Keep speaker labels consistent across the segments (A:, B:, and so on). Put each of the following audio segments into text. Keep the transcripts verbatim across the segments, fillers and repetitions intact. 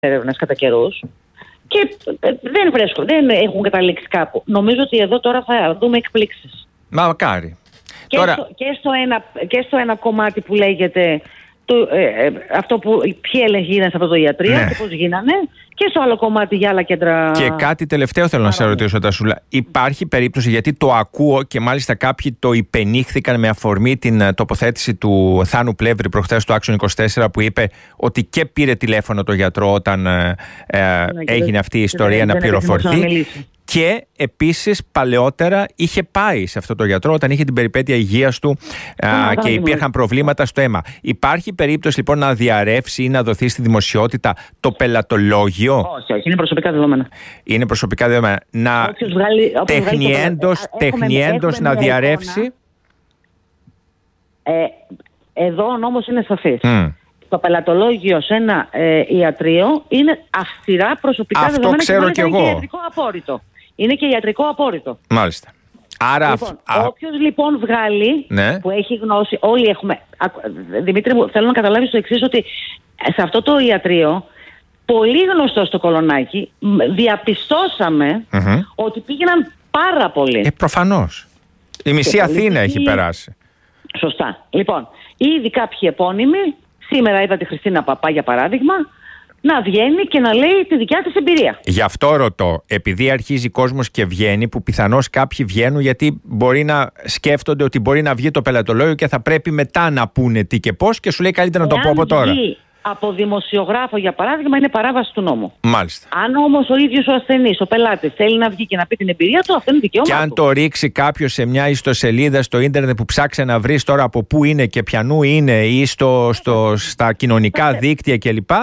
A: έρευνες κατά καιρούς και δεν βρίσκονται, δεν έχουν καταλήξει κάπου. Νομίζω ότι εδώ τώρα θα δούμε εκπλήξεις.
B: Μα μακάρι.
A: Και,
B: τώρα...
A: στο, και, στο ένα, και στο ένα κομμάτι που λέγεται το, ε, ε, αυτό που ποιοι έλεγχοι είναι σε αυτό το ιατρείο, ναι, και πώς γίνανε, και στο άλλο κομμάτι για άλλα κέντρα.
B: Και κάτι τελευταίο θέλω να σε ρωτήσω, Τασούλα. Υπάρχει περίπτωση, γιατί το ακούω και μάλιστα κάποιοι το υπενήχθηκαν με αφορμή την τοποθέτηση του Θάνου Πλεύρη προχθές του Άξιον είκοσι τέσσερα, που είπε ότι και πήρε τηλέφωνο το γιατρό όταν ε, ε, ναι, έγινε αυτή η ιστορία να πληροφορηθεί. Και επίσης παλαιότερα είχε πάει σε αυτό το γιατρό όταν είχε την περιπέτεια υγείας του α, και υπήρχαν προβλήματα στο αίμα. Υπάρχει περίπτωση λοιπόν να διαρρεύσει ή να δοθεί στη δημοσιότητα το πελατολόγιο?
A: Όχι, όχι, είναι προσωπικά δεδομένα.
B: Είναι προσωπικά δεδομένα. Να τεχνιέντος, τεχνιέντος να διαρρεύσει.
A: Ε, εδώ ο νόμος είναι σαφής.
B: Mm.
A: Το πελατολόγιο σε ένα ε, ιατρείο είναι αυστηρά προσωπικά
B: αυτό
A: δεδομένα.
B: Αυτό ξέρω
A: και
B: κι εγώ.
A: Είναι και ιατρικό απόρριτο. Είναι και ιατρικό απόρριτο.
B: Μάλιστα. Άρα,
A: λοιπόν,
B: α...
A: όποιος λοιπόν βγάλει,
B: ναι,
A: που έχει γνώση, όλοι έχουμε. Δημήτρη μου, θέλω να καταλάβεις το εξής, ότι σε αυτό το ιατρείο, πολύ γνωστό στο Κολονάκι, διαπιστώσαμε
B: mm-hmm.
A: ότι πήγαιναν πάρα πολλοί.
B: Ε, προφανώς. Η μισή και Αθήνα έχει η... περάσει.
A: Σωστά. Λοιπόν, ήδη κάποιοι επώνυμοι, σήμερα είδα τη Χριστίνα Παπά για παράδειγμα, να βγαίνει και να λέει τη δικιά της εμπειρία.
B: Γι' αυτό ρωτώ, επειδή αρχίζει κόσμος και βγαίνει, που πιθανώς κάποιοι βγαίνουν γιατί μπορεί να σκέφτονται ότι μπορεί να βγει το πελατολόγιο και θα πρέπει μετά να πούνε τι και πώς, και σου λέει καλύτερα να το πω από τώρα.
A: Από δημοσιογράφο για παράδειγμα είναι παράβαση του νόμου.
B: Μάλιστα.
A: Αν όμως ο ίδιος ο ασθενής, ο πελάτης, θέλει να βγει και να πει την εμπειρία του, αυτό είναι δικαίωμα του.
B: Και αν το ρίξει κάποιος σε μια ιστοσελίδα στο ίντερνετ που ψάξει να βρει τώρα από πού είναι και ποιανού είναι, ή στο, στο, στα κοινωνικά δίκτυα κλπ.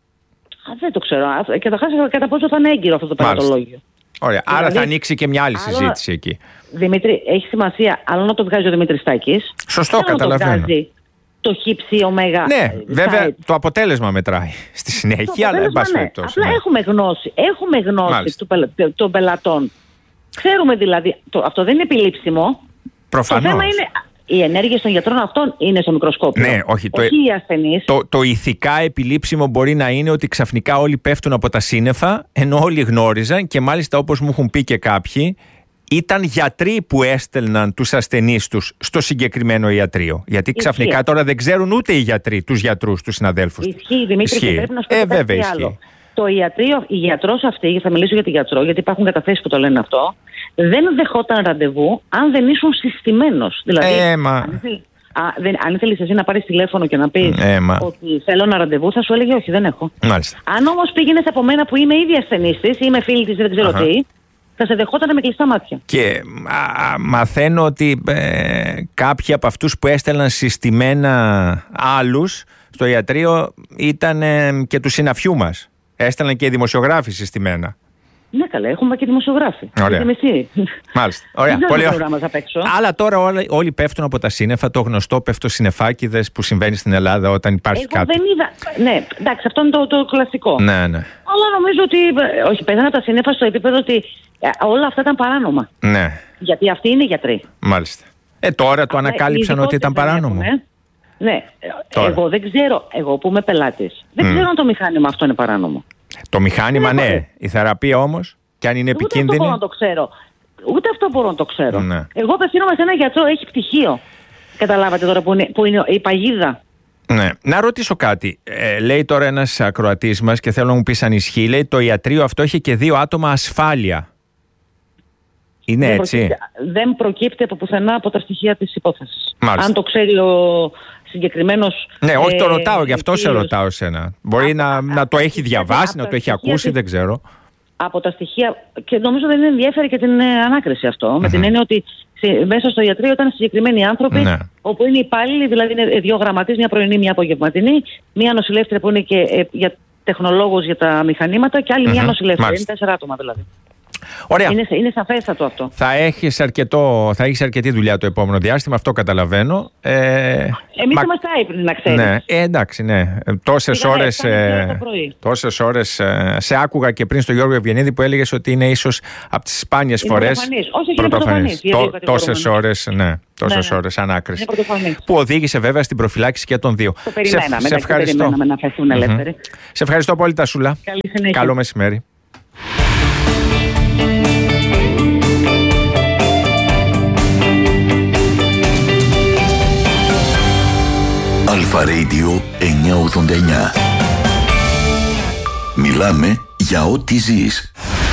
A: Α, δεν το ξέρω. Καταρχάς, κατά πόσο θα είναι έγκυρο αυτό το πελατολόγιο.
B: Ωραία.
A: Δηλαδή,
B: άρα θα ανοίξει και μια άλλη άλλο, συζήτηση εκεί.
A: Δημήτρη, έχει σημασία άλλο να το βγάζει ο Δημήτρης Στάκης.
B: Σωστό, καταλαβαίνω.
A: Το βγάζει το χύψη ωμέγα.
B: Ναι, βέβαια
A: site.
B: Το αποτέλεσμα μετράει στη συνέχεια, αλλά εν πάση περιπτώσει.
A: Απλά ναι. έχουμε γνώση, έχουμε γνώση του, των πελατών. Ξέρουμε δηλαδή, το, αυτό δεν είναι επιλήψιμο.
B: Προφανώς.
A: Το θέμα είναι. Οι ενέργειες των γιατρών αυτών είναι στο μικροσκόπιο.
B: Ναι, όχι, το,
A: όχι οι ασθενείς.
B: Το, το ηθικά επιλήψιμο μπορεί να είναι ότι ξαφνικά όλοι πέφτουν από τα σύννεφα, ενώ όλοι γνώριζαν, και μάλιστα όπως μου έχουν πει και κάποιοι, ήταν γιατροί που έστελναν τους ασθενείς τους στο συγκεκριμένο ιατρείο. Γιατί ξαφνικά ισχύει. Τώρα δεν ξέρουν ούτε οι γιατροί τους γιατρούς, τους συναδέλφους.
A: Ισχύει, Δημήτρη, και πρέπει να σου πω
B: ε,
A: κάτι άλλο. Το ιατρείο, η γιατρός αυτή, θα μιλήσω για τη γιατρό, γιατί υπάρχουν καταθέσεις που το λένε αυτό, δεν δεχόταν ραντεβού αν δεν ήσουν συστημένος. Δηλαδή,
B: ε, μα...
A: αν, α, δεν, αν ήθελες εσύ να πάρεις τηλέφωνο και να πεις
B: ε, μα...
A: ότι θέλω ένα ραντεβού, θα σου έλεγε όχι, δεν έχω.
B: Μάλιστα.
A: Αν όμως πήγαινες από μένα που είμαι ήδη ασθενής της, είμαι φίλη της, δεν ξέρω uh-huh. τι, θα σε δεχόταν με κλειστά μάτια.
B: Και α, μαθαίνω ότι ε, κάποιοι από αυτούς που έστελναν συστημένα άλλους στο ιατρείο ήταν ε, και του συναφιού μας. Έστελναν και οι δημοσιογράφοι συστημένα.
A: Ναι, καλά, έχουμε και δημοσιογράφοι.
B: Ωραία. Μάλιστα. Ωραία. Πολύ ωραία. Αλλά τώρα όλοι, όλοι πέφτουν από τα σύννεφα. Το γνωστό πεφτοσυννεφάκηδες που συμβαίνει στην Ελλάδα όταν υπάρχει
A: Εγώ
B: κάτι.
A: Δεν είδα. Ναι, εντάξει, αυτό είναι το, το κλασικό.
B: Ναι, ναι.
A: Αλλά νομίζω ότι. Όχι, πέθανε τα σύννεφα στο επίπεδο ότι όλα αυτά ήταν παράνομα.
B: Ναι.
A: Γιατί αυτοί είναι γιατροί.
B: Μάλιστα. Ε, τώρα το ανακάλυψαν ότι ήταν παράνομο.
A: Ναι, τώρα. Εγώ δεν ξέρω, εγώ που είμαι πελάτης, δεν mm. ξέρω αν το μηχάνημα αυτό είναι παράνομο.
B: Το μηχάνημα, ναι. ναι. Η θεραπεία όμως, και αν είναι
A: ούτε
B: επικίνδυνη.
A: Ούτε αυτό μπορώ να το ξέρω. Ούτε αυτό μπορώ να το ξέρω.
B: Ναι.
A: Εγώ απευθύνομαι σε ένα γιατρό, έχει πτυχίο. Καταλάβατε τώρα που είναι, που είναι η παγίδα.
B: Ναι. Να ρωτήσω κάτι. Ε, λέει τώρα ένας ακροατής μας και θέλω να μου πεις αν ισχύει. Λέει το ιατρείο αυτό είχε και δύο άτομα ασφάλεια. Είναι
A: δεν
B: έτσι.
A: Προκύπτει, δεν προκύπτει από πουθενά από τα στοιχεία της υπόθεσης.
B: Μάλιστα.
A: Αν το ξέρει ο συγκεκριμένος.
B: Ναι, όχι, το ρωτάω,
A: ε,
B: γι' αυτό σε ρωτάω σένα. Μπορεί
A: α,
B: να,
A: α,
B: να το έχει διαβάσει, να το έχει ακούσει,
A: της,
B: δεν ξέρω.
A: Από τα στοιχεία. Και νομίζω δεν ενδιαφέρει και την ε, ανάκριση αυτό. Mm-hmm. Με την έννοια ότι σε, μέσα στο ιατρείο ήταν συγκεκριμένοι άνθρωποι, ναι. όπου είναι υπάλληλοι, δηλαδή είναι δύο γραμματείς, μια πρωινή, μια απογευματινή, μια νοσηλεύτρια που είναι και ε, για τεχνολόγος για τα μηχανήματα και άλλη mm-hmm. μια νοσηλεύτρια. Είναι τέσσερα άτομα δηλαδή.
B: Ωραία.
A: Είναι, είναι σαφέστατο αυτό.
B: Θα έχεις, αρκετό, θα έχεις αρκετή δουλειά το επόμενο διάστημα, αυτό καταλαβαίνω. Ε,
A: Εμείς μα... είμαστε άϊπνοι, να ξέρεις.
B: Ναι, ε, εντάξει, ναι. Τόσες ώρες, ε, τόσες ώρες ε, σε άκουγα και πριν στο Γιώργο Ευγενίδη που έλεγες ότι είναι ίσως από τις σπάνιες φορές πρωτοφανής. Τόσες ώρες, ναι. Τόσες ναι, ώρες ανάκριση. Που οδήγησε βέβαια στην προφυλάξη και των δύο.
A: Το περιμέναμε. Σε,
B: σε ευχαριστώ.
A: Να φεθούν ελεύθεροι.
B: Mm-hmm. Σε ευχαριστώ πολύ, Τασούλα.
A: Καλή συνέχεια.
B: Καλό μεσημέρι.
C: Αλφα Radio εννιακόσια ογδόντα εννιά. Μιλάμε για ό,τι ζεις.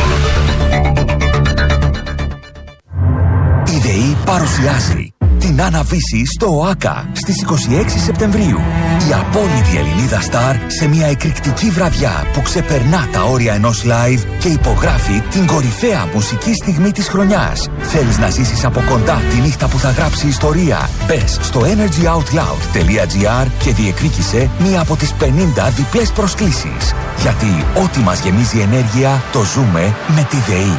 D: Η ΔΕΗ παρουσιάζει την Άννα-Βύση στο ΟΑΚΑ στις είκοσι έξι Σεπτεμβρίου. Η απόλυτη Ελληνίδα στάρ σε μια εκρηκτική βραδιά που ξεπερνά τα όρια ενός live και υπογράφει την κορυφαία μουσική στιγμή της χρονιάς. Θέλεις να ζήσεις από κοντά τη νύχτα που θα γράψει ιστορία? Μπες στο energy out loud τελεία gr και διεκδίκησε μία από τις πενήντα διπλές προσκλήσεις. Γιατί ό,τι μας γεμίζει ενέργεια το ζούμε με τη ΔΕΗ.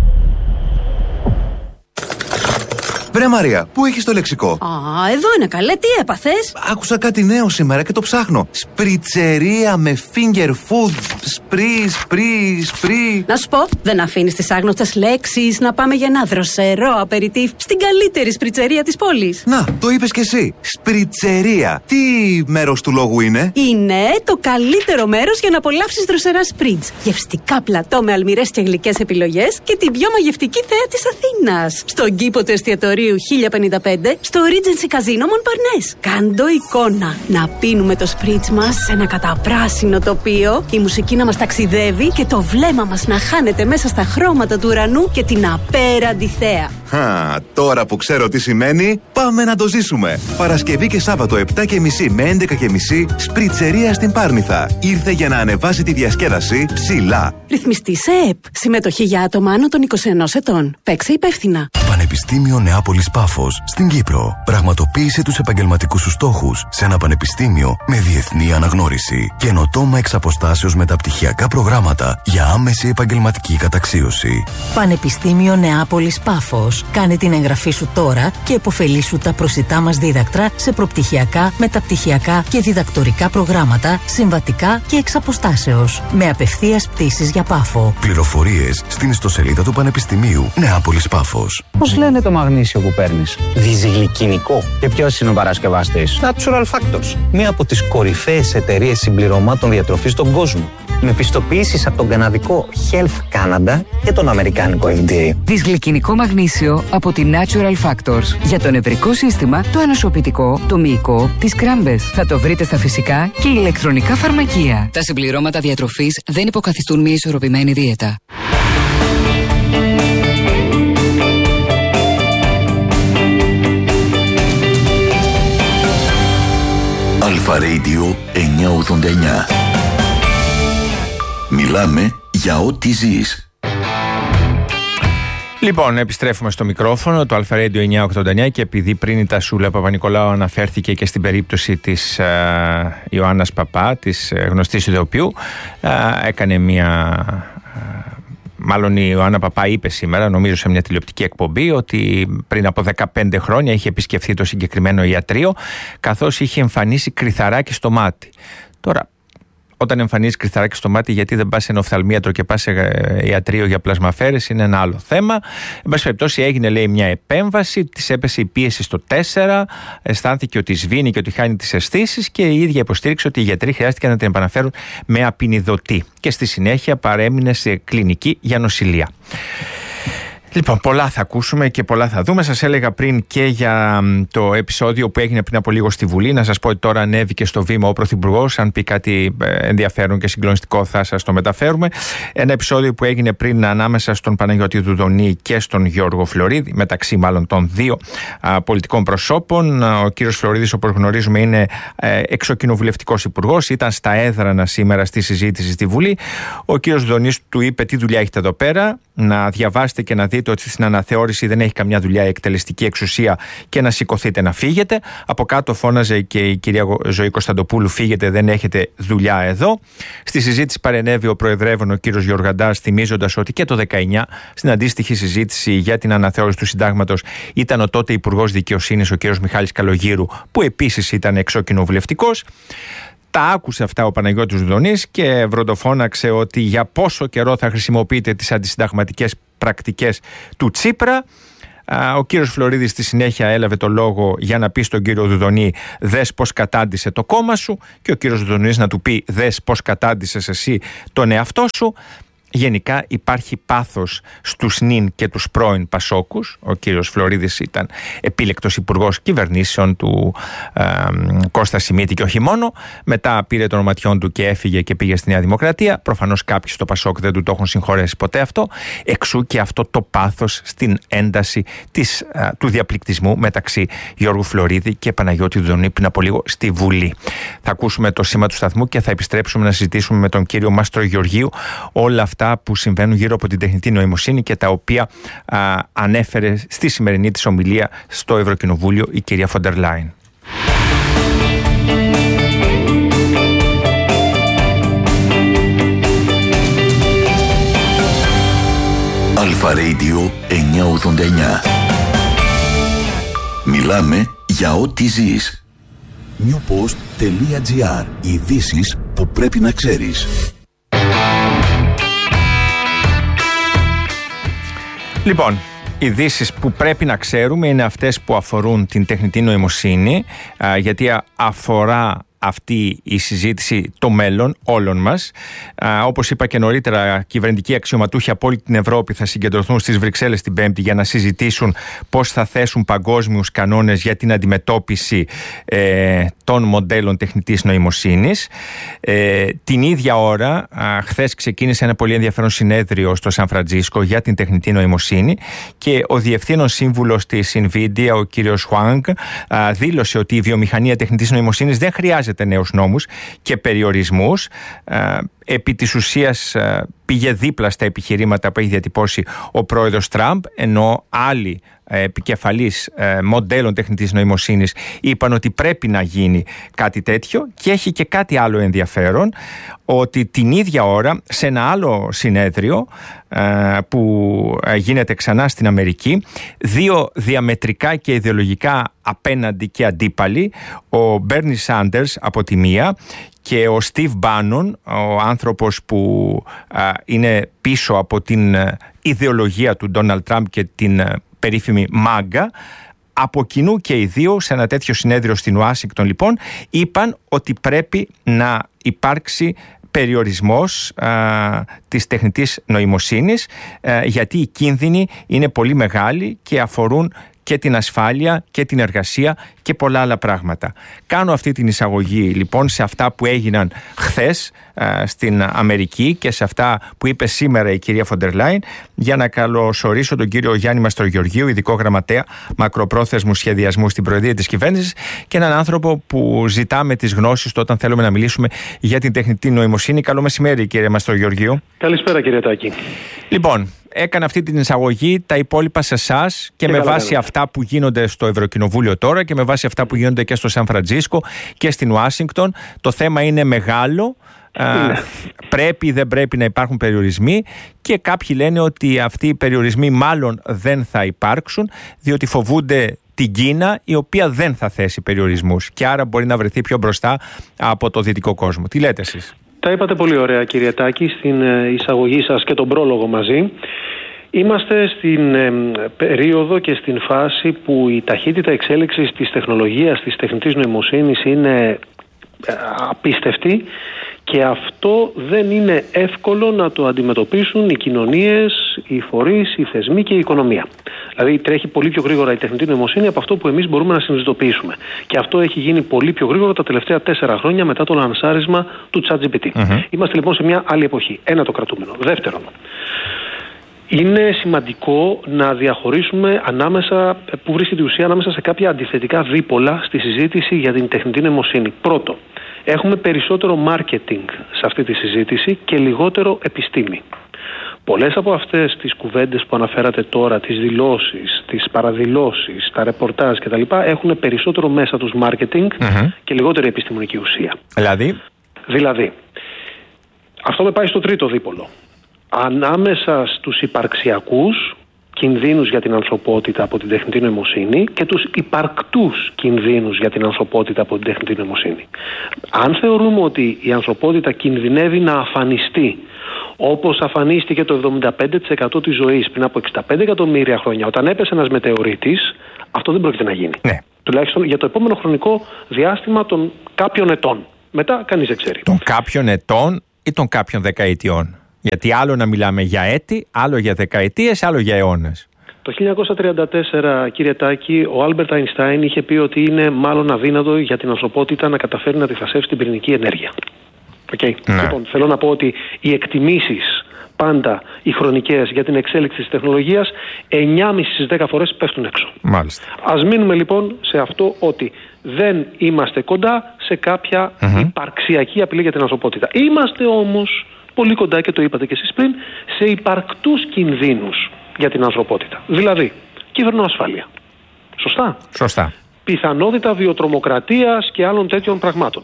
E: Βρε Μαρία, πού έχεις το λεξικό?
F: Α, εδώ είναι καλέ, τι έπαθες?
E: Άκουσα κάτι νέο σήμερα και το ψάχνω. Σπριτσερία με finger food. Σπρι, σπρι, σπρι.
F: Να σου πω, δεν αφήνεις τις άγνωστες λέξεις να πάμε για ένα δροσερό απεριτίφ στην καλύτερη σπριτσερία της πόλης.
E: Να, το είπες κι εσύ. Σπριτσερία. Τι μέρος του λόγου είναι?
F: Είναι το καλύτερο μέρος για να απολαύσεις δροσερά σπριτς. Γευστικά πλατό με αλμυρές και γλυκές επιλογές και την πιο μαγευτική θέα της Αθήνας. Στον κήπο του εστιατορίου χίλια πενήντα πέντε στο Regency Casino Montparnasse. Κάντο εικόνα. Να πίνουμε το σπριτς μας σε ένα καταπράσινο τοπίο, η μουσική να μας ταξιδεύει και το βλέμμα μας να χάνεται μέσα στα χρώματα του ουρανού και την απέραντη θέα.
E: Χα, τώρα που ξέρω τι σημαίνει, πάμε να το ζήσουμε. Παρασκευή και Σάββατο επτά και μισή με έντεκα και μισή, σπριτσερία στην Πάρνηθα. Ήρθε για να ανεβάσει τη διασκέδαση ψηλά.
F: Ρυθμιστή σε ΕΠ. Συμμετοχή για άτομα άνω των είκοσι ενός ετών. Παίξε υπεύθυνα.
D: Πανεπιστήμιο Νεάπολης Πάφος στην Κύπρο. Πραγματοποίησε τους επαγγελματικούς σου στόχους σε ένα πανεπιστήμιο με διεθνή αναγνώριση. Καινοτόμα εξ αποστάσεως μεταπτυχιακά προγράμματα για άμεση επαγγελματική καταξίωση.
G: Πανεπιστήμιο Νεάπολης Πάφος. Κάνε την εγγραφή σου τώρα και επωφελήσου τα προσιτά μας δίδακτρα σε προπτυχιακά, μεταπτυχιακά και διδακτορικά προγράμματα, συμβατικά και εξ αποστάσεως. Με απευθείας πτήσεις για Πάφο.
D: Πληροφορίες στην ιστοσελίδα του Πανεπιστημίου Νεάπολης Πάφος.
H: Πώς λένε το μαγνήσιο που παίρνεις? Διζυγλικινικό. Και ποιος είναι ο παρασκευαστής? Natural Factors. Μία από τις κορυφαίες εταιρείες συμπληρωμάτων διατροφής στον κόσμο. Με πιστοποιήσεις από τον καναδικό Health Canada και τον αμερικάνικο εφ ντι έι.
I: Δυσγλυκινικό μαγνήσιο από τη Natural Factors. Για το νευρικό σύστημα, το ανοσοποιητικό, το μυϊκό, τις κράμπες. Θα το βρείτε στα φυσικά και ηλεκτρονικά φαρμακεία. Τα συμπληρώματα διατροφής δεν υποκαθιστούν μια ισορροπημένη δίαιτα.
C: Αλφα Radio εννιακόσια ογδόντα εννιά. Μιλάμε για ό,τι ζεις.
B: Λοιπόν, επιστρέφουμε στο μικρόφωνο, το Αλφα Radio εννιακόσια ογδόντα εννιά, και επειδή πριν η Τασούλα Παπα-Νικολάου αναφέρθηκε και στην περίπτωση της uh, Ιωάννας Παπά, της uh, γνωστής ηθοποιού, uh, έκανε μια... Uh, Μάλλον η Ιωάννα Παπά είπε σήμερα, νομίζω σε μια τηλεοπτική εκπομπή, ότι πριν από δεκαπέντε χρόνια είχε επισκεφθεί το συγκεκριμένο ιατρείο, καθώς είχε εμφανίσει κρυθαράκι στο μάτι. Τώρα, όταν εμφανίζεις κρυθαράκι στο μάτι, γιατί δεν πας σε ένα οφθαλμίατρο και πας σε ιατρείο για πλασμαφέρες, είναι ένα άλλο θέμα. Εν πάση περιπτώσει, έγινε, λέει, μια επέμβαση, της έπεσε η πίεση στο τέσσερα, αισθάνθηκε ότι σβήνει και ότι χάνει τις αισθήσεις και η ίδια υποστήριξε ότι οι γιατροί χρειάστηκε να την επαναφέρουν με απινιδωτή και στη συνέχεια παρέμεινε σε κλινική για νοσηλεία. Λοιπόν, πολλά θα ακούσουμε και πολλά θα δούμε. Σας έλεγα πριν και για το επεισόδιο που έγινε πριν από λίγο στη Βουλή. Να σας πω ότι τώρα ανέβηκε στο βήμα ο Πρωθυπουργός. Αν πει κάτι ενδιαφέρον και συγκλονιστικό, θα σας το μεταφέρουμε. Ένα επεισόδιο που έγινε πριν ανάμεσα στον Παναγιώτη Δουδονή και στον Γιώργο Φλωρίδη, μεταξύ μάλλον των δύο α, πολιτικών προσώπων. Ο κύριος Φλωρίδης, όπως γνωρίζουμε, είναι ε, εξοκοινοβουλευτικός υπουργός. Ήταν στα έδρανα σήμερα στη συζήτηση στη Βουλή. Ο κύριος Δουδονής του είπε: τι δουλειά έχετε εδώ πέρα, να διαβάσετε και να δείτε δείτε ότι στην αναθεώρηση δεν έχει καμιά δουλειά η εκτελεστική εξουσία και να σηκωθείτε να φύγετε. Από κάτω φώναζε και η κυρία Ζωή Κωνσταντοπούλου, φύγετε, δεν έχετε δουλειά εδώ. Στη συζήτηση παρενέβη ο προεδρεύων ο κύριος Γεωργαντάς, θυμίζοντας ότι και το δεκαεννιά στην αντίστοιχη συζήτηση για την αναθεώρηση του συντάγματος ήταν ο τότε Υπουργός Δικαιοσύνης ο κύριος Μιχάλης Καλογύρου, που επίσης ήταν εξωκοινοβουλευτικός. Τα άκουσε αυτά ο Παναγιώτης Δουδονής και βροντοφώναξε ότι για πόσο καιρό θα χρησιμοποιείτε τις αντισυνταγματικές πρακτικές του Τσίπρα. Ο κύριος Φλωρίδης στη συνέχεια έλαβε το λόγο για να πει στον κύριο Δουδονή, δες πως κατάντησε το κόμμα σου, και ο κύριος Δουδονής να του πει, δες πως κατάντησες εσύ τον εαυτό σου. Γενικά υπάρχει πάθος στους νυν και τους πρώην Πασόκους. Ο κύριος Φλωρίδης ήταν επίλεκτος υπουργός κυβερνήσεων του ε, Κώστα Σιμίτη και όχι μόνο. Μετά πήρε τον οματιόν του και έφυγε και πήγε στη Νέα Δημοκρατία. Προφανώς κάποιοι στο Πασόκ δεν του το έχουν συγχωρέσει ποτέ αυτό. Εξού και αυτό το πάθος στην ένταση της, ε, του διαπληκτισμού μεταξύ Γιώργου Φλωρίδη και Παναγιώτη Δουδονή πριν από λίγο στη Βουλή. Θα ακούσουμε το σήμα του σταθμού και θα επιστρέψουμε να συζητήσουμε με τον κύριο Μαστρογεωργίου όλα αυτά που συμβαίνουν γύρω από την τεχνητή νοημοσύνη και τα οποία α, ανέφερε στη σημερινή της ομιλία στο Ευρωκοινοβούλιο η κυρία Φοντερ Λάιν.
C: Αλφα Radio εννιακόσια ογδόντα εννιά. Μιλάμε για ό,τι ζεις. newpost.gr. Ειδήσεις που πρέπει να ξέρεις.
B: Λοιπόν, ειδήσεις που πρέπει να ξέρουμε είναι αυτές που αφορούν την τεχνητή νοημοσύνη, γιατί αφορά αυτή η συζήτηση το μέλλον όλων μας. Α, όπως είπα και νωρίτερα, κυβερνητικοί αξιωματούχοι από όλη την Ευρώπη θα συγκεντρωθούν στις Βρυξέλλες την Πέμπτη για να συζητήσουν πώς θα θέσουν παγκόσμιους κανόνες για την αντιμετώπιση ε, των μοντέλων τεχνητής νοημοσύνης. Ε, την ίδια ώρα, α, χθες ξεκίνησε ένα πολύ ενδιαφέρον συνέδριο στο Σαν Φραντζίσκο για την τεχνητή νοημοσύνη και ο διευθύνων σύμβουλος της Nvidia, ο κύριος Χουάνγκ, δήλωσε ότι η βιομηχανία τεχνητής νοημοσύνης δεν χρειάζεται νέους νόμους και περιορισμούς. Επί της ουσίας πήγε δίπλα στα επιχειρήματα που έχει διατυπώσει ο πρόεδρος Τραμπ, ενώ άλλοι επικεφαλής μοντέλων τεχνητής νοημοσύνης είπαν ότι πρέπει να γίνει κάτι τέτοιο. Και έχει και κάτι άλλο ενδιαφέρον, ότι την ίδια ώρα σε ένα άλλο συνέδριο που γίνεται ξανά στην Αμερική, δύο διαμετρικά και ιδεολογικά απέναντι και αντίπαλοι, ο Μπέρνι Σάντερς από τη μία και ο Στιβ Μπάνον, ο άνθρωπος που α, είναι πίσω από την ιδεολογία του Ντόναλντ Τραμπ και την περίφημη μάγκα, από κοινού και οι δύο σε ένα τέτοιο συνέδριο στην Ουάσιγκτον λοιπόν είπαν ότι πρέπει να υπάρξει περιορισμός α, της τεχνητής νοημοσύνης, α, γιατί οι κίνδυνοι είναι πολύ μεγάλοι και αφορούν και την ασφάλεια και την εργασία και πολλά άλλα πράγματα. Κάνω αυτή την εισαγωγή λοιπόν σε αυτά που έγιναν χθες α, στην Αμερική και σε αυτά που είπε σήμερα η κυρία Φοντερ Λάιν, για να καλωσορίσω τον κύριο Γιάννη Μαστρογεωργίου, ειδικό γραμματέα μακροπρόθεσμου σχεδιασμού στην Προεδρία της Κυβέρνησης και έναν άνθρωπο που ζητάμε τις γνώσεις του όταν θέλουμε να μιλήσουμε για την τεχνητή νοημοσύνη. Καλό μεσημέρι κύριε Μαστρογεωργίου.
J: Καλησπέρα κύριε Τάκη.
B: Λοιπόν, έκανα αυτή την εισαγωγή, τα υπόλοιπα σε εσάς και, και με βάση καλά. Αυτά που γίνονται στο Ευρωκοινοβούλιο τώρα και με βάση αυτά που γίνονται και στο Σαν Φραντζίσκο και στην Ουάσιγκτον. Το θέμα είναι μεγάλο. Α, πρέπει ή δεν πρέπει να υπάρχουν περιορισμοί και κάποιοι λένε ότι αυτοί οι περιορισμοί μάλλον δεν θα υπάρξουν, διότι φοβούνται την Κίνα, η οποία δεν θα θέσει περιορισμούς και άρα μπορεί να βρεθεί πιο μπροστά από το δυτικό κόσμο. Τι λέτε εσείς?
J: Τα είπατε πολύ ωραία κύριε Τάκη στην εισαγωγή σας και τον πρόλογο μαζί. Είμαστε στην ε, περίοδο και στην φάση που η ταχύτητα εξέλιξης της τεχνολογίας, της τεχνητής νοημοσύνης είναι ε, απίστευτη και αυτό δεν είναι εύκολο να το αντιμετωπίσουν οι κοινωνίες, οι φορείς, οι θεσμοί και η οικονομία. Δηλαδή τρέχει πολύ πιο γρήγορα η τεχνητή νοημοσύνη από αυτό που εμείς μπορούμε να συνειδητοποιήσουμε. Και αυτό έχει γίνει πολύ πιο γρήγορα τα τελευταία τέσσερα χρόνια μετά το λανσάρισμα του ChatGPT. Mm-hmm. Είμαστε λοιπόν σε μια άλλη εποχή. Ένα το κρατούμενο. Δεύτερον, είναι σημαντικό να διαχωρίσουμε ανάμεσα, που βρίσκεται η ουσία ανάμεσα σε κάποια αντιθετικά δίπολα στη συζήτηση για την τεχνητή νοημοσύνη. Πρώτο, έχουμε περισσότερο marketing σε αυτή τη συζήτηση και λιγότερο επιστήμη. πολλές από αυτές τις κουβέντες που αναφέρατε τώρα, τις δηλώσεις, τις παραδηλώσεις, τα ρεπορτάζ κτλ. Έχουν περισσότερο μέσα τους marketing mm-hmm. και λιγότερη επιστημονική ουσία.
B: Δηλαδή?
J: Δηλαδή, αυτό με πάει στο τρίτο δίπολο. Ανάμεσα στους υπαρξιακούς κινδύνους για την ανθρωπότητα από την τεχνητή νοημοσύνη και τους υπαρκτούς κινδύνους για την ανθρωπότητα από την τεχνητή νοημοσύνη. Αν θεωρούμε ότι η ανθρωπότητα κινδυνεύει να αφανιστεί, όπως αφανίστηκε το εβδομήντα πέντε τοις εκατό της ζωής πριν από εξήντα πέντε εκατομμύρια χρόνια, όταν έπεσε ένας μετεωρίτης, αυτό δεν πρόκειται να γίνει.
B: Ναι.
J: Τουλάχιστον για το επόμενο χρονικό διάστημα των κάποιων ετών. Μετά κανείς δεν ξέρει.
B: Των κάποιων ετών ή των κάποιων δεκαετιών? Γιατί άλλο να μιλάμε για έτη, άλλο για δεκαετίες, άλλο για αιώνες.
J: Το χίλια εννιακόσια τριάντα τέσσερα, κύριε Τάκη, ο Άλμπερτ Αϊνστάιν είχε πει ότι είναι μάλλον αδύνατο για την ανθρωπότητα να καταφέρει να αντιθασέψει την πυρηνική ενέργεια. Okay. Ναι. Λοιπόν, θέλω να πω ότι οι εκτιμήσεις πάντα οι χρονικές για την εξέλιξη της τεχνολογίας εννιά κόμμα πέντε στις δέκα φορές πέφτουν έξω.
B: Μάλιστα.
J: Ας μείνουμε λοιπόν σε αυτό ότι δεν είμαστε κοντά σε κάποια mm-hmm. υπαρξιακή απειλή για την ανθρωπότητα. Είμαστε όμως πολύ κοντά, και το είπατε και εσείς πριν, σε υπαρκτούς κινδύνους για την ανθρωπότητα. Δηλαδή, κυβερνοασφάλεια. Σωστά.
B: Σωστά.
J: Πιθανότητα βιοτρομοκρατίας και άλλων τέτοιων πραγμάτων.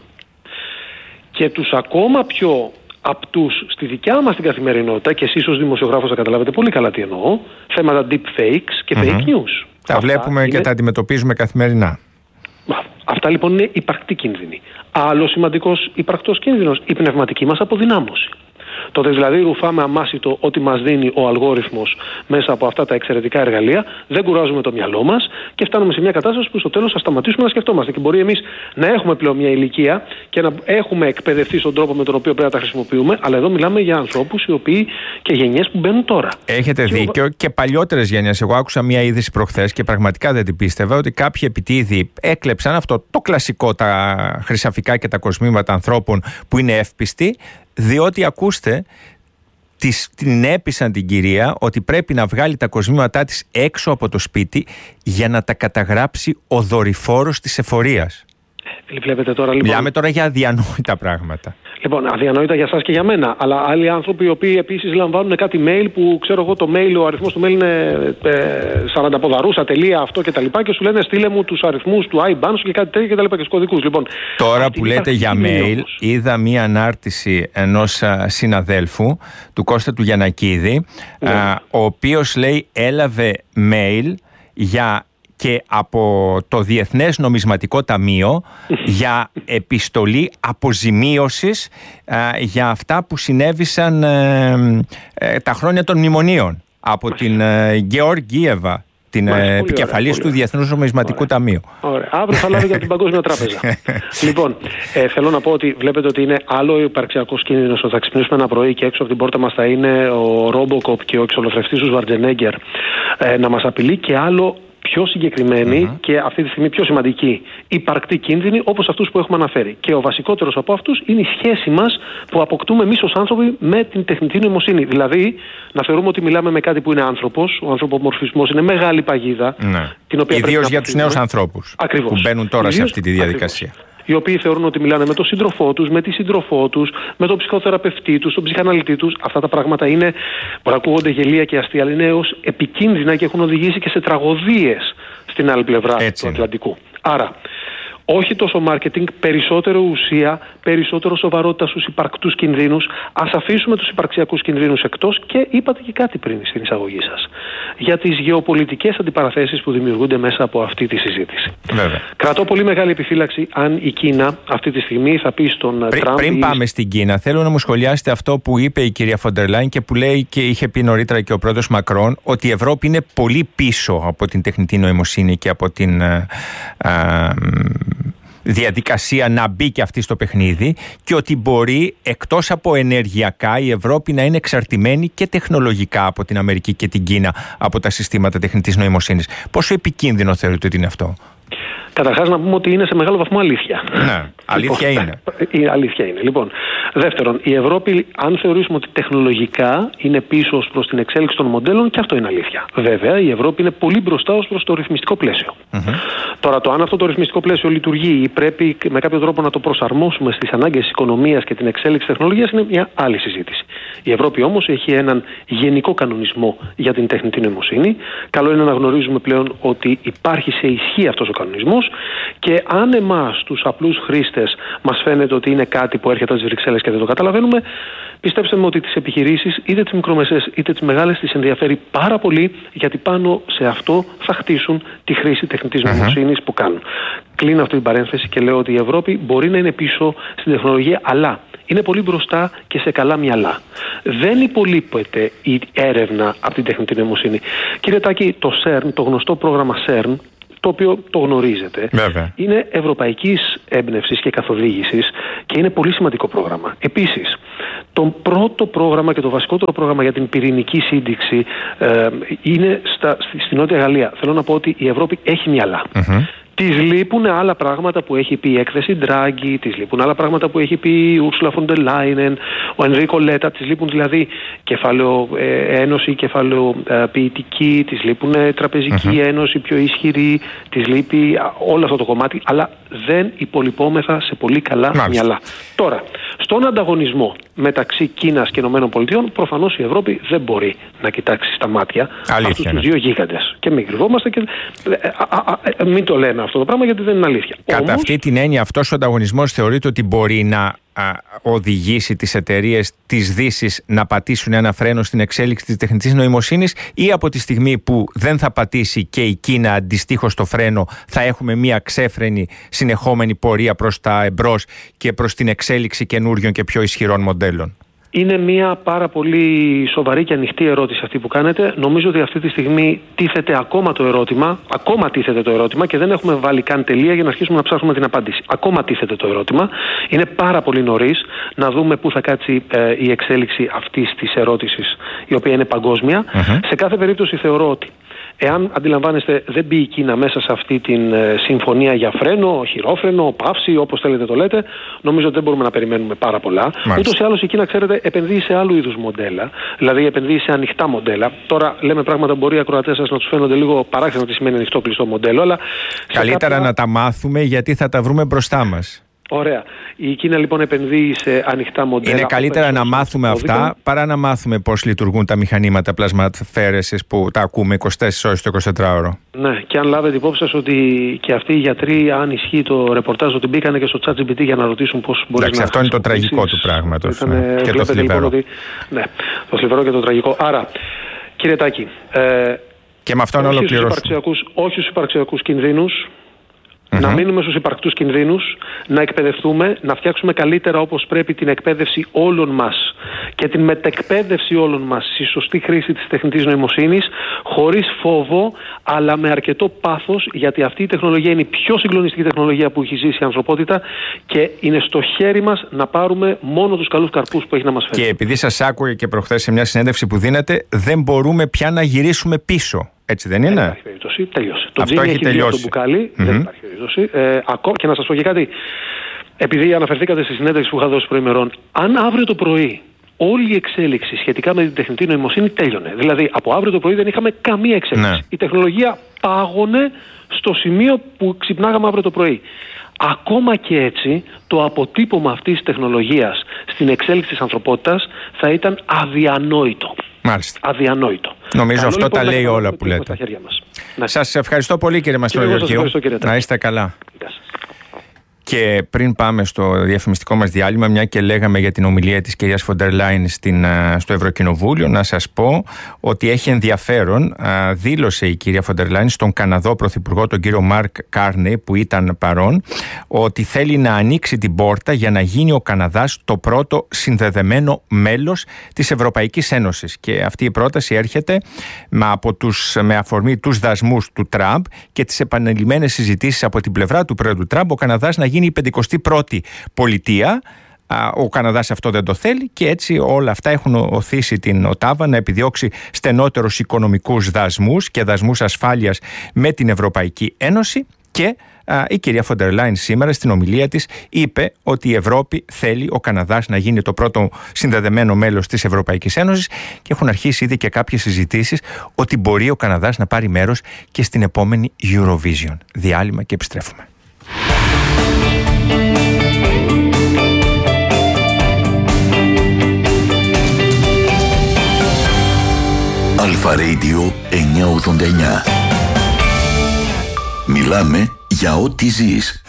J: Και τους ακόμα πιο απτούς στη δικιά μας την καθημερινότητα, και εσείς ως δημοσιογράφος θα καταλάβετε πολύ καλά τι εννοώ, θέματα deep fakes και mm-hmm. fake news.
B: Τα αυτά βλέπουμε είναι... και τα αντιμετωπίζουμε καθημερινά.
J: Αυτά λοιπόν είναι υπαρκτή κίνδυνη. Άλλο σημαντικός υπαρκτός κίνδυνος, η πνευματική μας αποδυνάμωση. Τότε δηλαδή ρουφάμε αμάσιτο ό,τι μας δίνει ο αλγόριθμος μέσα από αυτά τα εξαιρετικά εργαλεία, δεν κουράζουμε το μυαλό μας και φτάνουμε σε μια κατάσταση που στο τέλος θα σταματήσουμε να σκεφτόμαστε. Και μπορεί εμείς να έχουμε πλέον μια ηλικία και να έχουμε εκπαιδευτεί στον τρόπο με τον οποίο πρέπει να τα χρησιμοποιούμε, αλλά εδώ μιλάμε για ανθρώπους οι οποίοι και γενιές που μπαίνουν τώρα.
B: Έχετε και δίκιο ο... και παλιότερες γενιές. Εγώ άκουσα μια είδηση προχθές και πραγματικά δεν την πίστευα, ότι κάποιοι επιτίδιοι έκλεψαν αυτό το κλασικό, τα χρυσαφικά και τα κοσμήματα ανθρώπων που είναι εύπιστοι, διότι ακούστε, της, την έπεισαν την κυρία ότι πρέπει να βγάλει τα κοσμήματά της έξω από το σπίτι για να τα καταγράψει ο δορυφόρος της εφορίας.
J: Βλέπετε τώρα, λοιπόν...
B: Μιλάμε τώρα για αδιανόητα πράγματα.
J: Λοιπόν, αδιανόητα για εσάς και για μένα. Αλλά άλλοι άνθρωποι οι οποίοι επίσης λαμβάνουν κάτι mail που ξέρω εγώ το mail, ο αριθμός του mail είναι ε, σαράντα ποδαρούσα, τελεία, αυτό κτλ. Και, και σου λένε στείλε μου τους αριθμούς του άι μπαν σου και κάτι τέτοιο κτλ. Και τους κωδικούς. Λοιπόν,
B: τώρα που λέτε για mail, όμως. Είδα μία ανάρτηση ενός α, συναδέλφου, του Κώστα του Γιαννακίδη, ναι. α, ο οποίος λέει έλαβε mail για. Και από το Διεθνές Νομισματικό Ταμείο για επιστολή αποζημίωσης ε, για αυτά που συνέβησαν ε, ε, τα χρόνια των μνημονίων από την ε, Γεωργίεβα, την ε, επικεφαλής ωραία, του Διεθνούς Νομισματικού ωραία. Ταμείου.
J: Ωραία. Αύριο θα λάβει για την Παγκόσμια Τράπεζα. Λοιπόν, ε, θέλω να πω ότι βλέπετε ότι είναι άλλο ο υπαρξιακός κίνδυνος ότι θα ξυπνήσουμε ένα πρωί και έξω από την πόρτα μας θα είναι ο Ρόμποκοπ και ο εξολοθρευτής του Σβαρτζενέγκερ ε, να μας απειλεί, και άλλο πιο συγκεκριμένη mm-hmm. και αυτή τη στιγμή πιο σημαντική υπαρκτή κίνδυνη, όπως αυτούς που έχουμε αναφέρει. Και ο βασικότερος από αυτούς είναι η σχέση μας που αποκτούμε εμείς ως άνθρωποι με την τεχνητή νοημοσύνη. Δηλαδή, να θεωρούμε ότι μιλάμε με κάτι που είναι άνθρωπος. Ο ανθρωπομορφισμός είναι μεγάλη παγίδα.
B: Ναι. Ιδίως για τους νέους ανθρώπους που μπαίνουν τώρα Ιδίως, σε αυτή τη διαδικασία.
J: Ακριβώς. Οι οποίοι θεωρούν ότι μιλάνε με τον σύντροφό τους, με τη σύντροφό τους, με τον ψυχοθεραπευτή τους, τον ψυχαναλυτή τους. Αυτά τα πράγματα είναι, μπορεί να ακούγονται γελία και αστεία, αλλά είναι ως επικίνδυνα και έχουν οδηγήσει και σε τραγωδίες στην άλλη πλευρά Έτσι του Ατλαντικού. Άρα, όχι τόσο marketing, περισσότερο ουσία, περισσότερο σοβαρότητα στους υπαρκτούς κινδύνους. Ας αφήσουμε τους υπαρξιακούς κινδύνους εκτός, και είπατε και κάτι πριν στην εισαγωγή σας για τις γεωπολιτικές αντιπαραθέσεις που δημιουργούνται μέσα από αυτή τη συζήτηση.
B: Βέβαια.
J: Κρατώ πολύ μεγάλη επιφύλαξη αν η Κίνα αυτή τη στιγμή θα πει στον
B: Πρι,
J: Τραμπ.
B: Πριν πάμε στην Κίνα, θέλω να μου σχολιάσετε αυτό που είπε η κυρία Φοντερ Λάιν και που λέει και είχε πει νωρίτερα και ο πρόεδρος Μακρόν, ότι η Ευρώπη είναι πολύ πίσω από την τεχνητή νοημοσύνη και από την α, α, διαδικασία να μπει και αυτή στο παιχνίδι, και ότι μπορεί εκτός από ενεργειακά η Ευρώπη να είναι εξαρτημένη και τεχνολογικά από την Αμερική και την Κίνα από τα συστήματα τεχνητής νοημοσύνης. Πόσο επικίνδυνο θεωρείτε ότι είναι αυτό?
J: Καταρχάς να πούμε ότι είναι σε μεγάλο βαθμό αλήθεια.
B: Ναι, αλήθεια
J: λοιπόν,
B: είναι.
J: Η αλήθεια είναι. Λοιπόν, δεύτερον, η Ευρώπη, αν θεωρήσουμε ότι τεχνολογικά είναι πίσω ως προς την εξέλιξη των μοντέλων, και αυτό είναι αλήθεια. Βέβαια, η Ευρώπη είναι πολύ μπροστά ως προς το ρυθμιστικό πλαίσιο. Mm-hmm. Τώρα, το αν αυτό το ρυθμιστικό πλαίσιο λειτουργεί ή πρέπει με κάποιο τρόπο να το προσαρμόσουμε στις ανάγκες της οικονομίας και την εξέλιξη της τεχνολογίας είναι μια άλλη συζήτηση. Η Ευρώπη όμως έχει έναν γενικό κανονισμό για την τεχνητή νοημοσύνη. Καλό είναι να γνωρίζουμε πλέον ότι υπάρχει σε ισχύ αυτός ο κανονισμός και αν εμάς, τους απλούς χρήστες, μας φαίνεται ότι είναι κάτι που έρχεται από τις Βρυξέλλες και δεν το καταλαβαίνουμε, πιστέψτε με ότι τις επιχειρήσεις, είτε τις μικρομεσαίες είτε τις μεγάλες, τις ενδιαφέρει πάρα πολύ, γιατί πάνω σε αυτό θα χτίσουν τη χρήση τεχνητής νοημοσύνης uh-huh. που κάνουν. Κλείνω αυτή την παρένθεση και λέω ότι η Ευρώπη μπορεί να είναι πίσω στην τεχνολογία, αλλά είναι πολύ μπροστά και σε καλά μυαλά. Δεν υπολείπεται η έρευνα από την τεχνητή νοημοσύνη. Κύριε Τάκη, το σέρν, το γνωστό πρόγραμμα σέρν, το οποίο το γνωρίζετε,
B: βέβαια,
J: είναι ευρωπαϊκής έμπνευσης και καθοδήγησης και είναι πολύ σημαντικό πρόγραμμα. Επίσης, το πρώτο πρόγραμμα και το βασικότερο πρόγραμμα για την πυρηνική σύνδεξη ε, είναι στα, στη, στη Νότια Γαλλία. Θέλω να πω ότι η Ευρώπη έχει μυαλά. Mm-hmm. Της λείπουν άλλα πράγματα που έχει πει η έκθεση Draghi, της λείπουν άλλα πράγματα που έχει πει η Ursula von der Leyen, ο Ενρίκο Λέτα, της λείπουν δηλαδή κεφάλαιο ε, ένωση, κεφάλαιο ε, ποιητική, της λείπουν ε, τραπεζική uh-huh. ένωση πιο ισχυρή, της λείπει όλο αυτό το κομμάτι, αλλά δεν υπολοιπόμεθα σε πολύ καλά Μάλιστα. μυαλά. Τώρα, στον ανταγωνισμό μεταξύ Κίνας και ΗΠΑ, προφανώς η Ευρώπη δεν μπορεί να κοιτάξει στα μάτια αυτούς τους δύο γίγαντες. Και μην κρυβόμαστε και α, α, α, μην το λέμε αυτό το πράγμα, γιατί δεν είναι αλήθεια.
B: Κατά
J: Όμως,
B: αυτή την έννοια, αυτός ο ανταγωνισμός θεωρείται ότι μπορεί να α, οδηγήσει τις εταιρείες της Δύσης να πατήσουν ένα φρένο στην εξέλιξη της τεχνητής νοημοσύνης, ή από τη στιγμή που δεν θα πατήσει και η Κίνα αντιστοίχως το φρένο, θα έχουμε μια ξέφρενη συνεχόμενη πορεία προς τα εμπρός και προς την εξέλιξη καινούριων και πιο ισχυρών μοντέλων?
J: Είναι μια πάρα πολύ σοβαρή και ανοιχτή ερώτηση αυτή που κάνετε. Νομίζω ότι αυτή τη στιγμή τίθεται ακόμα το ερώτημα, ακόμα τίθεται το ερώτημα και δεν έχουμε βάλει καν τελεία για να αρχίσουμε να ψάχνουμε την απάντηση. Ακόμα τίθεται το ερώτημα. Είναι πάρα πολύ νωρίς να δούμε πού θα κάτσει ε, η εξέλιξη αυτής της ερώτησης, η οποία είναι παγκόσμια. Uh-huh. Σε κάθε περίπτωση θεωρώ ότι εάν αντιλαμβάνεστε δεν μπει η Κίνα μέσα σε αυτή την ε, συμφωνία για φρένο, χειρόφρενο, παύση, όπως θέλετε το λέτε, νομίζω ότι δεν μπορούμε να περιμένουμε πάρα πολλά. Ούτως ή άλλως η Κίνα, ξέρετε, επενδύει σε άλλου είδους μοντέλα, δηλαδή επενδύει σε ανοιχτά μοντέλα. Τώρα λέμε πράγματα που μπορεί οι ακροατές σας να τους φαίνονται λίγο παράξενα τι σημαίνει ανοιχτό κλειστό μοντέλο, αλλά
B: καλύτερα
J: κάποια...
B: να τα μάθουμε, γιατί θα τα βρούμε μπροστά μας.
J: Ωραία. Η Κίνα λοιπόν επενδύει σε ανοιχτά μοντέλα.
B: Είναι καλύτερα να μάθουμε αυτά παρά να μάθουμε πώς λειτουργούν τα μηχανήματα πλασματοφαίρεσης που τα ακούμε είκοσι τέσσερις ώρες το εικοσιτετράωρο.
J: Ναι, και αν λάβετε υπόψη σας ότι και αυτοί οι γιατροί, αν ισχύει το ρεπορτάζ, ότι μπήκανε και στο ChatGPT για να ρωτήσουν πώς μπορεί να.
B: Εντάξει, αυτό είναι το τραγικό του πράγματος.
J: Ναι. Και το θλιβερό. Λοιπόν ότι... Ναι, το θλιβερό και το τραγικό. Άρα, κύριε Τάκη. Ε,
B: και με αυτό να ολοκληρώσουμε.
J: Όχι στους υπαρξιακούς κινδύνους. Mm-hmm. Να μείνουμε στους υπαρκτούς κινδύνους, να εκπαιδευτούμε, να φτιάξουμε καλύτερα όπως πρέπει την εκπαίδευση όλων μας και την μετεκπαίδευση όλων μας στη σωστή χρήση της τεχνητής νοημοσύνης, χωρίς φόβο, αλλά με αρκετό πάθος, γιατί αυτή η τεχνολογία είναι η πιο συγκλονιστική τεχνολογία που έχει ζήσει η ανθρωπότητα και είναι στο χέρι μας να πάρουμε μόνο τους καλούς καρπούς που έχει να μας φέρει.
B: Και επειδή σας άκουγε και προχθές σε μια συνέντευξη που δίνετε, δεν μπορούμε πια να γυρίσουμε πίσω. Έτσι δεν είναι?
J: Δεν υπάρχει περίπτωση. Τελειώσε. Το
B: Αυτό έχει τελειώσει.
J: Το μπουκάλι,
B: mm-hmm.
J: δεν υπάρχει περίπτωση. Ε, ακόμα, και να σας πω και κάτι. Επειδή αναφερθήκατε στη συνέντευξη που είχα δώσει προημερών, αν αύριο το πρωί όλη η εξέλιξη σχετικά με την τεχνητή νοημοσύνη τέλειωνε, δηλαδή από αύριο το πρωί δεν είχαμε καμία εξέλιξη. Ναι. Η τεχνολογία πάγωνε στο σημείο που ξυπνάγαμε αύριο το πρωί. Ακόμα και έτσι, το αποτύπωμα αυτής της τεχνολογίας στην εξέλιξη της ανθρωπότητας θα ήταν αδιανόητο.
B: Μάλιστα.
J: Αδιανόητο.
B: Νομίζω Καλό, αυτό λοιπόν, τα λέει όλα που λέτε.
J: Ναι.
B: Σας ευχαριστώ πολύ, κύριε Μαστρογεωργίου. Να είστε καλά. Και πριν πάμε στο διαφημιστικό μας διάλειμμα, μια και λέγαμε για την ομιλία της κυρίας Φοντερ Λάιν στο Ευρωκοινοβούλιο, να σας πω ότι έχει ενδιαφέρον. Δήλωσε η κυρία Φοντερ Λάιν στον Καναδό Πρωθυπουργό, τον κύριο Μάρκ Κάρνεϊ, που ήταν παρόν, ότι θέλει να ανοίξει την πόρτα για να γίνει ο Καναδάς το πρώτο συνδεδεμένο μέλος της Ευρωπαϊκής Ένωσης. Και αυτή η πρόταση έρχεται με, από τους, με αφορμή τους δασμούς του Τραμπ και τις επανειλημμένες συζητήσεις από την πλευρά του πρόεδρου Τραμπ, ο Καναδάς να γίνει η πενηκοστή πρώτη πολιτεία. Ο Καναδάς αυτό δεν το θέλει και έτσι όλα αυτά έχουν οθήσει την Οτάβα να επιδιώξει στενότερους οικονομικούς δασμούς και δασμούς ασφάλειας με την Ευρωπαϊκή Ένωση. Και α, η κυρία Φοντερ Λάιν σήμερα στην ομιλία της είπε ότι η Ευρώπη θέλει ο Καναδάς να γίνει το πρώτο συνδεδεμένο μέλος της Ευρωπαϊκής Ένωσης και έχουν αρχίσει ήδη και κάποιες συζητήσεις ότι μπορεί ο Καναδάς να πάρει μέρος και στην επόμενη Eurovision. Διάλειμμα και επιστρέφουμε.
C: Αλφα Radio εννιακόσια ογδόντα εννιά. Μιλάμε για ό,τι ζεις.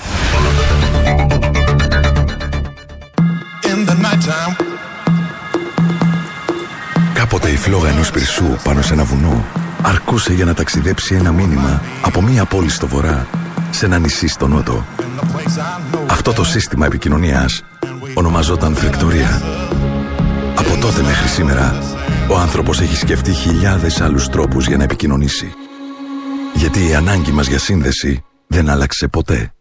K: Κάποτε η φλόγα ενός πυρσού πάνω σε ένα βουνό αρκούσε για να ταξιδέψει ένα μήνυμα από μία πόλη στο βορρά σε ένα νησί στο νότο. Αυτό το σύστημα επικοινωνίας ονομαζόταν φρεκτορία. Από τότε μέχρι σήμερα ο άνθρωπος έχει σκεφτεί χιλιάδες άλλους τρόπους για να επικοινωνήσει. Γιατί η ανάγκη μας για σύνδεση δεν άλλαξε ποτέ.